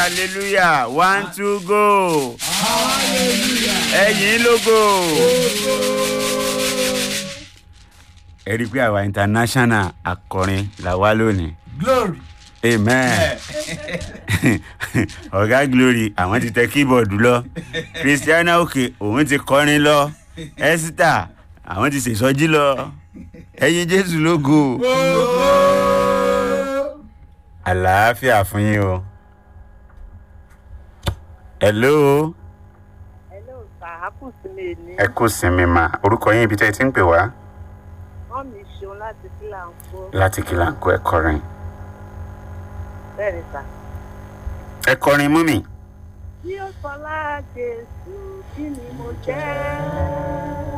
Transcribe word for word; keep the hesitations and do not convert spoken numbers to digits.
Hallelujah. One, two, go. Hallelujah. Ẹ̀yin lógo. Ẹ rí pé àwa international akọrin la wá lónìí. Glory. Amen. Ọ̀gá Glory àwọn ti tẹ keyboard lọ. Christiana Oke òun ti kọrin lọ. Esther àwọn ti ṣèṣọ́jí lọ. Ẹ̀yin Jésù lógo. Àlàáfíà fún yín o. Hello. Hello, sir. Happy sinmi ni. Ẹ kú sinmi mà. Orúkọ yín ibi tẹ́ ẹ ti ń pè wá. Wọ́n mi ṣeun láti Kílàńkó. Láti Kílàńkó ẹ kọrin. Bẹ́ẹ̀ni, sà. Ẹ kọrin mú mi. Bí ó sọlá Jésù, kí ni mo jẹ́?